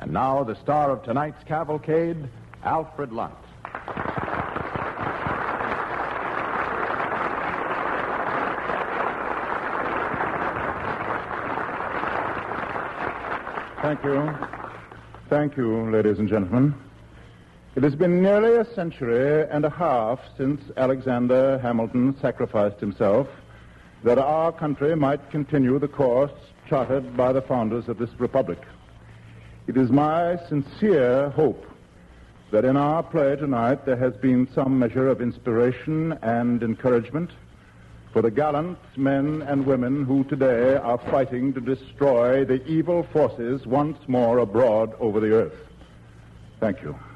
And now, the star of tonight's cavalcade, Alfred Lunt. Thank you. Thank you, ladies and gentlemen. It has been nearly a century and a half since Alexander Hamilton sacrificed himself that our country might continue the course charted by the founders of this republic. It is my sincere hope that in our play tonight there has been some measure of inspiration and encouragement for the gallant men and women who today are fighting to destroy the evil forces once more abroad over the earth. Thank you.